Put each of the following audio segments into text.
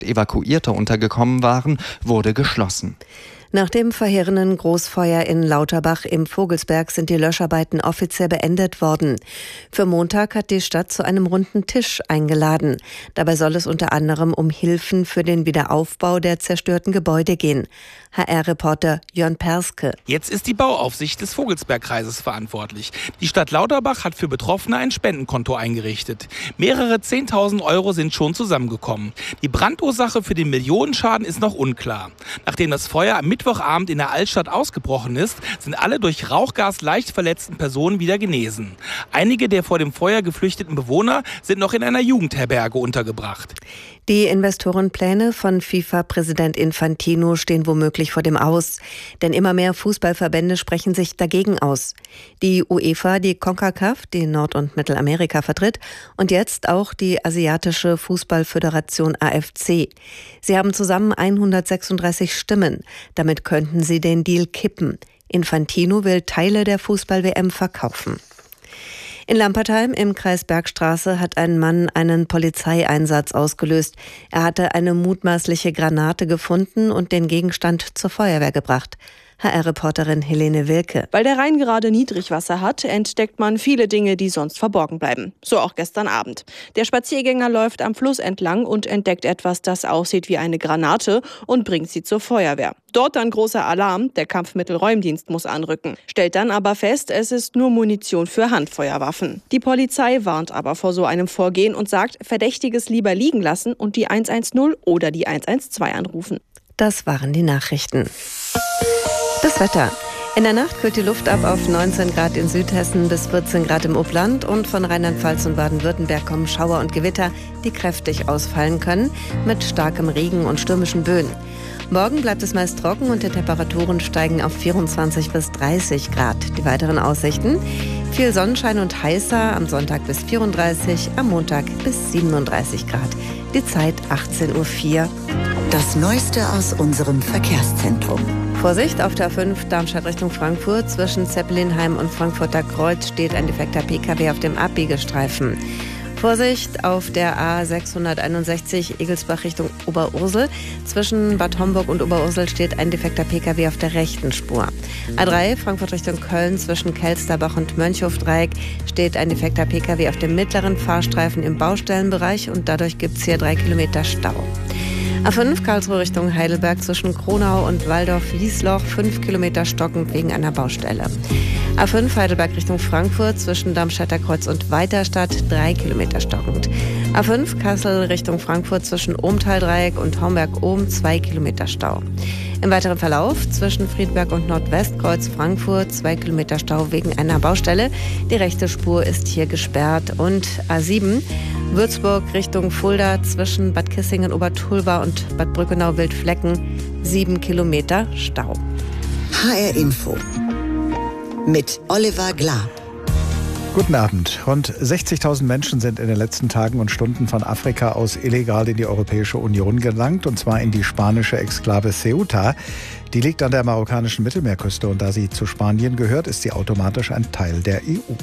Evakuierte untergekommen waren, wurde geschlossen. Nach dem verheerenden Großfeuer in Lauterbach im Vogelsberg sind die Löscharbeiten offiziell beendet worden. Für Montag hat die Stadt zu einem runden Tisch eingeladen. Dabei soll es unter anderem um Hilfen für den Wiederaufbau der zerstörten Gebäude gehen. HR-Reporter Jörn Perske. Jetzt ist die Bauaufsicht des Vogelsbergkreises verantwortlich. Die Stadt Lauterbach hat für Betroffene ein Spendenkonto eingerichtet. Mehrere 10.000 Euro sind schon zusammengekommen. Die Brandursache für den Millionenschaden ist noch unklar. Nachdem das Feuer am Mittwochabend in der Altstadt ausgebrochen ist, sind alle durch Rauchgas leicht verletzten Personen wieder genesen. Einige der vor dem Feuer geflüchteten Bewohner sind noch in einer Jugendherberge untergebracht. Die Investorenpläne von FIFA-Präsident Infantino stehen womöglich vor dem Aus. Denn immer mehr Fußballverbände sprechen sich dagegen aus. Die UEFA, die CONCACAF, die Nord- und Mittelamerika vertritt und jetzt auch die Asiatische Fußballföderation AFC. Sie haben zusammen 136 Stimmen. Damit könnten sie den Deal kippen. Infantino will Teile der Fußball-WM verkaufen. In Lampertheim im Kreis Bergstraße hat ein Mann einen Polizeieinsatz ausgelöst. Er hatte eine mutmaßliche Granate gefunden und den Gegenstand zur Feuerwehr gebracht. HR-Reporterin Helene Wilke. Weil der Rhein gerade Niedrigwasser hat, entdeckt man viele Dinge, die sonst verborgen bleiben. So auch gestern Abend. Der Spaziergänger läuft am Fluss entlang und entdeckt etwas, das aussieht wie eine Granate und bringt sie zur Feuerwehr. Dort dann großer Alarm, der Kampfmittelräumdienst muss anrücken. Stellt dann aber fest, es ist nur Munition für Handfeuerwaffen. Die Polizei warnt aber vor so einem Vorgehen und sagt, Verdächtiges lieber liegen lassen und die 110 oder die 112 anrufen. Das waren die Nachrichten. Das Wetter. In der Nacht kühlt die Luft ab auf 19 Grad in Südhessen bis 14 Grad im Upland und von Rheinland-Pfalz und Baden-Württemberg kommen Schauer und Gewitter, die kräftig ausfallen können, mit starkem Regen und stürmischen Böen. Morgen bleibt es meist trocken und die Temperaturen steigen auf 24 bis 30 Grad. Die weiteren Aussichten: viel Sonnenschein und heißer, am Sonntag bis 34, am Montag bis 37 Grad. Die Zeit 18:04 Uhr. Das Neueste aus unserem Verkehrszentrum. Vorsicht, auf der A5 Darmstadt Richtung Frankfurt. Zwischen Zeppelinheim und Frankfurter Kreuz steht ein defekter Pkw auf dem Abbiegestreifen. Vorsicht, auf der A661 Egelsbach Richtung Oberursel. Zwischen Bad Homburg und Oberursel steht ein defekter Pkw auf der rechten Spur. A3 Frankfurt Richtung Köln. Zwischen Kelsterbach und Mönchhofdreieck steht ein defekter Pkw auf dem mittleren Fahrstreifen im Baustellenbereich und dadurch gibt es hier 3 Kilometer Stau. A5 Karlsruhe Richtung Heidelberg zwischen Kronau und Waldorf-Wiesloch 5 Kilometer stockend wegen einer Baustelle. A5 Heidelberg Richtung Frankfurt zwischen Darmstädter Kreuz und Weiterstadt 3 Kilometer stockend. A5 Kassel Richtung Frankfurt zwischen Ohmtal-Dreieck und Homberg-Ohm 2 Kilometer Stau. Im weiteren Verlauf zwischen Friedberg und Nordwestkreuz Frankfurt 2 Kilometer Stau wegen einer Baustelle. Die rechte Spur ist hier gesperrt. Und A7 Würzburg Richtung Fulda zwischen Bad Kissingen, Obertulba und Bad Brückenau-Wildflecken 7 Kilometer Stau. HR Info mit Oliver Glab. Guten Abend. Rund 60.000 Menschen sind in den letzten Tagen und Stunden von Afrika aus illegal in die Europäische Union gelangt, und zwar in die spanische Exklave Ceuta. Die liegt an der marokkanischen Mittelmeerküste, und da sie zu Spanien gehört, ist sie automatisch ein Teil der EU.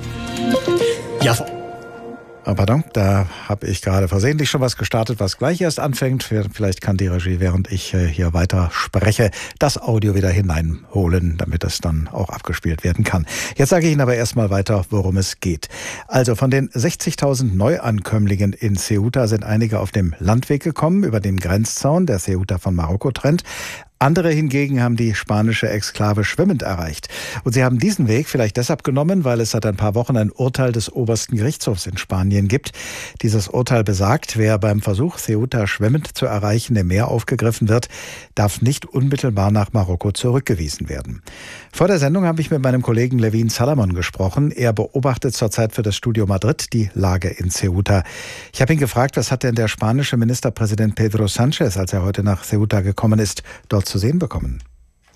Ja. Pardon, da habe ich gerade versehentlich schon was gestartet, was gleich erst anfängt. Vielleicht kann die Regie, während ich hier weiter spreche, das Audio wieder hineinholen, damit es dann auch abgespielt werden kann. Jetzt sage ich Ihnen aber erstmal weiter, worum es geht. Also von den 60.000 Neuankömmlingen in Ceuta sind einige auf dem Landweg gekommen, über den Grenzzaun, der Ceuta von Marokko trennt. Andere hingegen haben die spanische Exklave schwimmend erreicht. Und sie haben diesen Weg vielleicht deshalb genommen, weil es seit ein paar Wochen ein Urteil des obersten Gerichtshofs in Spanien gibt. Dieses Urteil besagt, wer beim Versuch, Ceuta schwimmend zu erreichen, im Meer aufgegriffen wird, darf nicht unmittelbar nach Marokko zurückgewiesen werden. Vor der Sendung habe ich mit meinem Kollegen Levin Salamon gesprochen. Er beobachtet zurzeit für das Studio Madrid die Lage in Ceuta. Ich habe ihn gefragt, was hat denn der spanische Ministerpräsident Pedro Sánchez, als er heute nach Ceuta gekommen ist, dort zu sehen bekommen?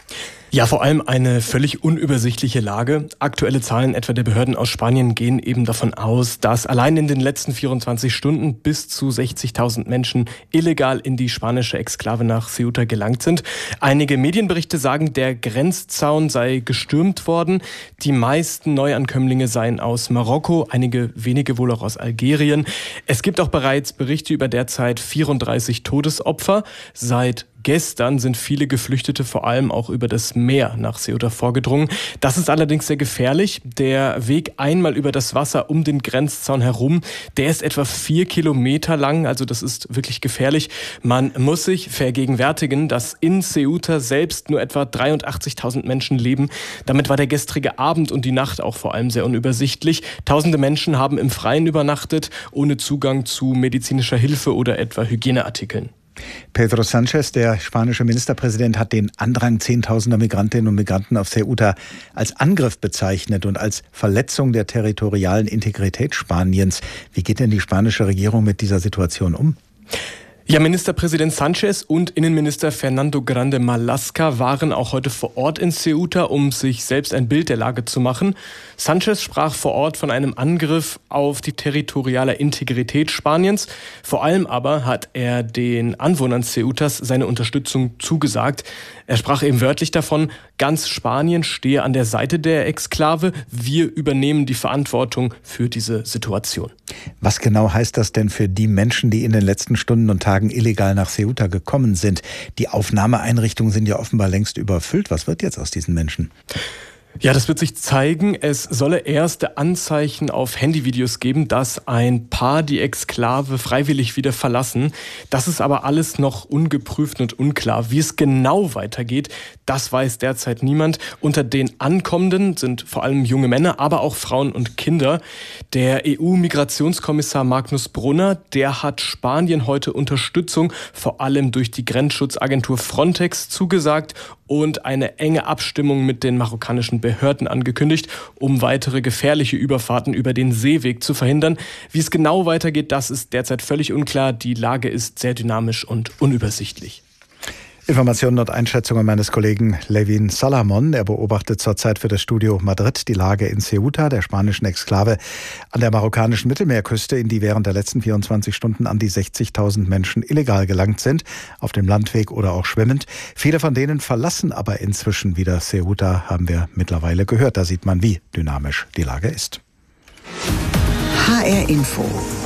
Ja, vor allem eine völlig unübersichtliche Lage. Aktuelle Zahlen etwa der Behörden aus Spanien gehen eben davon aus, dass allein in den letzten 24 Stunden bis zu 60.000 Menschen illegal in die spanische Exklave nach Ceuta gelangt sind. Einige Medienberichte sagen, der Grenzzaun sei gestürmt worden. Die meisten Neuankömmlinge seien aus Marokko, einige wenige wohl auch aus Algerien. Es gibt auch bereits Berichte über derzeit 34 Todesopfer. Seit gestern sind viele Geflüchtete vor allem auch über das Meer nach Ceuta vorgedrungen. Das ist allerdings sehr gefährlich. Der Weg einmal über das Wasser um den Grenzzaun herum, der ist etwa 4 Kilometer lang. Also das ist wirklich gefährlich. Man muss sich vergegenwärtigen, dass in Ceuta selbst nur etwa 83.000 Menschen leben. Damit war der gestrige Abend und die Nacht auch vor allem sehr unübersichtlich. Tausende Menschen haben im Freien übernachtet, ohne Zugang zu medizinischer Hilfe oder etwa Hygieneartikeln. Pedro Sánchez, der spanische Ministerpräsident, hat den Andrang zehntausender Migrantinnen und Migranten auf Ceuta als Angriff bezeichnet und als Verletzung der territorialen Integrität Spaniens. Wie geht denn die spanische Regierung mit dieser Situation um? Ja, Ministerpräsident Sánchez und Innenminister Fernando Grande Marlaska waren auch heute vor Ort in Ceuta, um sich selbst ein Bild der Lage zu machen. Sánchez sprach vor Ort von einem Angriff auf die territoriale Integrität Spaniens. Vor allem aber hat er den Anwohnern Ceutas seine Unterstützung zugesagt. Er sprach eben wörtlich davon, ganz Spanien stehe an der Seite der Exklave. Wir übernehmen die Verantwortung für diese Situation. Was genau heißt das denn für die Menschen, die in den letzten Stunden und Tagen illegal nach Ceuta gekommen sind? Die Aufnahmeeinrichtungen sind ja offenbar längst überfüllt. Was wird jetzt aus diesen Menschen? Ja, das wird sich zeigen. Es solle erste Anzeichen auf Handyvideos geben, dass ein Paar die Exklave freiwillig wieder verlassen. Das ist aber alles noch ungeprüft und unklar. Wie es genau weitergeht, das weiß derzeit niemand. Unter den Ankommenden sind vor allem junge Männer, aber auch Frauen und Kinder. Der EU-Migrationskommissar Magnus Brunner, der hat Spanien heute Unterstützung, vor allem durch die Grenzschutzagentur Frontex, zugesagt und eine enge Abstimmung mit den marokkanischen Behörden angekündigt, um weitere gefährliche Überfahrten über den Seeweg zu verhindern. Wie es genau weitergeht, das ist derzeit völlig unklar. Die Lage ist sehr dynamisch und unübersichtlich. Informationen und Einschätzungen meines Kollegen Levin Salamon. Er beobachtet zurzeit für das Studio Madrid die Lage in Ceuta, der spanischen Exklave an der marokkanischen Mittelmeerküste, in die während der letzten 24 Stunden an die 60.000 Menschen illegal gelangt sind, auf dem Landweg oder auch schwimmend. Viele von denen verlassen aber inzwischen wieder Ceuta, haben wir mittlerweile gehört. Da sieht man, wie dynamisch die Lage ist. HR Info.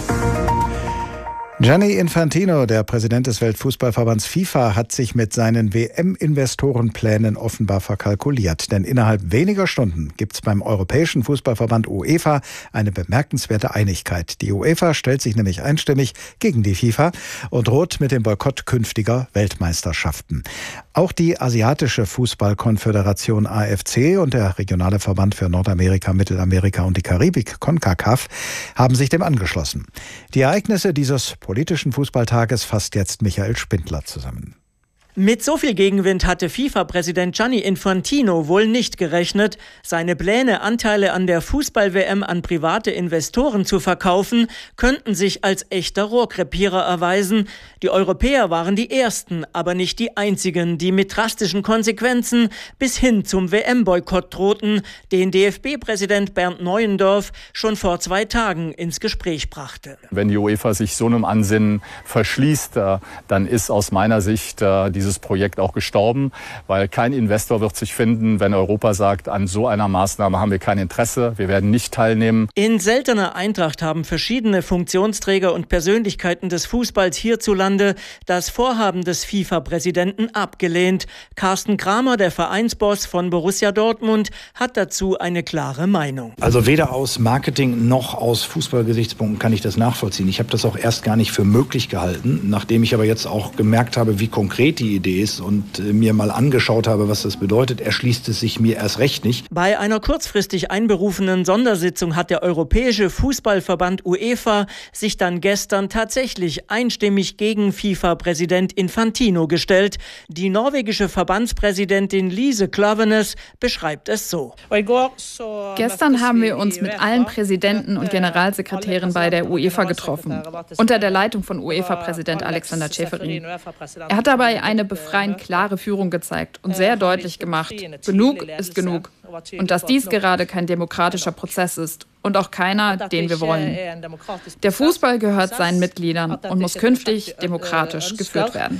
Gianni Infantino, der Präsident des Weltfußballverbands FIFA, hat sich mit seinen WM-Investorenplänen offenbar verkalkuliert. Denn innerhalb weniger Stunden gibt es beim Europäischen Fußballverband UEFA eine bemerkenswerte Einigkeit. Die UEFA stellt sich nämlich einstimmig gegen die FIFA und droht mit dem Boykott künftiger Weltmeisterschaften. Auch die Asiatische Fußballkonföderation AFC und der regionale Verband für Nordamerika, Mittelamerika und die Karibik, CONCACAF, haben sich dem angeschlossen. Die Ereignisse dieses politischen Fußballtages fasst jetzt Michael Spindler zusammen. Mit so viel Gegenwind hatte FIFA-Präsident Gianni Infantino wohl nicht gerechnet. Seine Pläne, Anteile an der Fußball-WM an private Investoren zu verkaufen, könnten sich als echter Rohrkrepierer erweisen. Die Europäer waren die Ersten, aber nicht die Einzigen, die mit drastischen Konsequenzen bis hin zum WM-Boykott drohten, den DFB-Präsident Bernd Neuendorf schon vor 2 Tagen ins Gespräch brachte. Wenn die UEFA sich so einem Ansinnen verschließt, dann ist aus meiner Sicht dieses Projekt auch gestorben, weil kein Investor wird sich finden, wenn Europa sagt, an so einer Maßnahme haben wir kein Interesse, wir werden nicht teilnehmen. In seltener Eintracht haben verschiedene Funktionsträger und Persönlichkeiten des Fußballs hierzulande das Vorhaben des FIFA-Präsidenten abgelehnt. Carsten Kramer, der Vereinsboss von Borussia Dortmund, hat dazu eine klare Meinung. Also weder aus Marketing noch aus Fußballgesichtspunkten kann ich das nachvollziehen. Ich habe das auch erst gar nicht für möglich gehalten, nachdem ich aber jetzt auch gemerkt habe, wie konkret die Idee ist und mir mal angeschaut habe, was das bedeutet, erschließt es sich mir erst recht nicht. Bei einer kurzfristig einberufenen Sondersitzung hat der Europäische Fußballverband UEFA sich dann gestern tatsächlich einstimmig gegen FIFA-Präsident Infantino gestellt. Die norwegische Verbandspräsidentin Lise Klaveness beschreibt es so. Gestern haben wir uns mit allen Präsidenten und Generalsekretären bei der UEFA getroffen, unter der Leitung von UEFA-Präsident Alexander Čeferin. Er hat dabei eine eine befreiend klare Führung gezeigt und sehr deutlich gemacht, genug ist genug. Und dass dies gerade kein demokratischer Prozess ist und auch keiner, den wir wollen. Der Fußball gehört seinen Mitgliedern und muss künftig demokratisch geführt werden.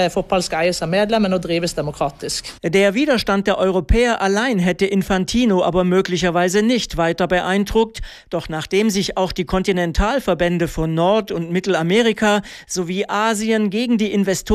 Der Widerstand der Europäer allein hätte Infantino aber möglicherweise nicht weiter beeindruckt. Doch nachdem sich auch die Kontinentalverbände von Nord- und Mittelamerika sowie Asien gegen die Investoren